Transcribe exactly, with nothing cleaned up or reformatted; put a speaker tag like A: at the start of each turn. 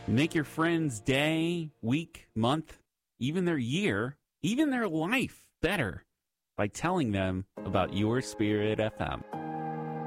A: Make your friend's day, week, month, even their year, even their life better by telling them about Your Spirit F M.